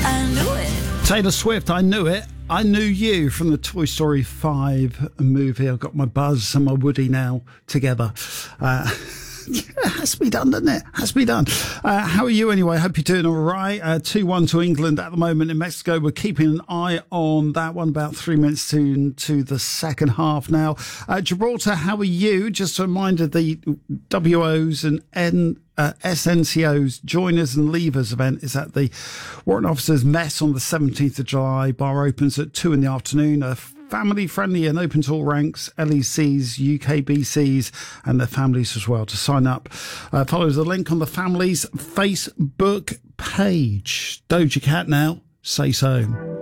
I knew it. Taylor Swift, I Knew It. I Knew You from the Toy Story 5 movie. I've got my Buzz and my Woody now together. It has to be done, doesn't it? Has to be done. How are you anyway? Hope you're doing all right. 2-1 to England at the moment in Mexico. We're keeping an eye on that one. About 3 minutes to the second half now. Gibraltar, how are you? Just a reminder, the WOs and SNCO's Joiners and Leavers event is at the Warrant Officers Mess on the 17th of July. Bar opens at 2 in the afternoon. Family friendly and open to all ranks, LECs, UKBCs and their families as well. To sign up, follow the link on the family's Facebook page. Doja Cat now, Say So.